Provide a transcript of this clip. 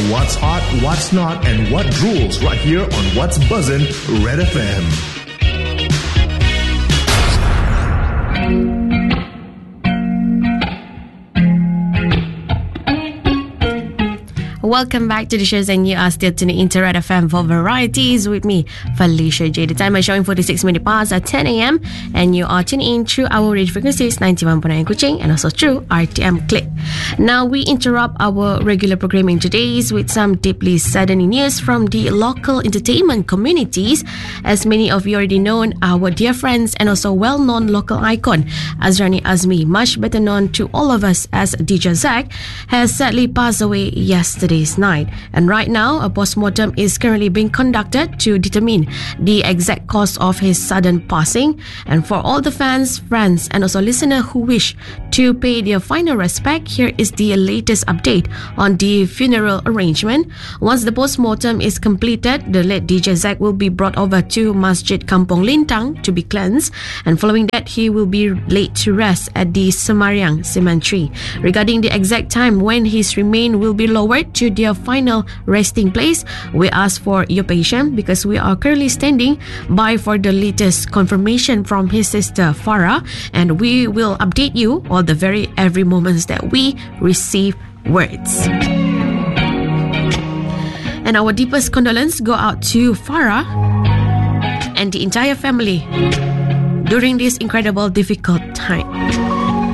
what's hot, what's not, and what rules right here on What's Buzzin' Red FM. Welcome back to the shows, and you are still tuning into Red FM for varieties with me, Felicia J. The time is showing 46 minutes past at 10 a.m. and you are tuning in through our radio frequencies 91.9 Kuching and also through RTM Click. Now we interrupt our regular programming today with some deeply saddening news from the local entertainment communities. As many of you already know, our dear friends and also well-known local icon Azrani Azmi, much better known to all of us as DJ Zack, has sadly passed away yesterday night, and right now a postmortem is currently being conducted to determine the exact cause of his sudden passing. And for all the fans, friends and also listeners who wish to pay their final respect, here is the latest update on the funeral arrangement. Once the postmortem is completed, the late DJ Zack will be brought over to Masjid Kampung Lintang to be cleansed, and following that he will be laid to rest at the Semariang Cemetery. Regarding the exact time when his remains will be lowered to their final resting place, we ask for your patience because we are currently standing by for the latest confirmation from his sister Farah, and we will update you all the every moments that we receive words. And our deepest condolences go out to Farah and the entire family during this incredible difficult